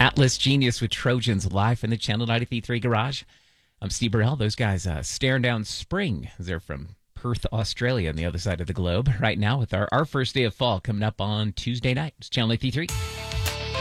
Atlas Genius with Trojans live in the Channel 93.3 garage. I'm Steve Burrell. Those guys staring down spring. They're from Perth, Australia, on the other side of the globe right now with our first day of fall coming up on Tuesday night. It's Channel 93.3.